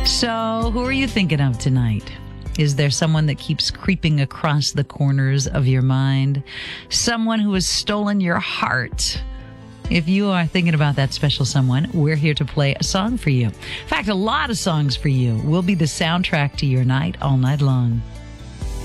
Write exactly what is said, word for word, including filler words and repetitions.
So, who are you thinking of tonight? Is there someone that keeps creeping across the corners of your mind? Someone who has stolen your heart? If you are thinking about that special someone, we're here to play a song for you. In fact, a lot of songs for you will be the soundtrack to your night all night long.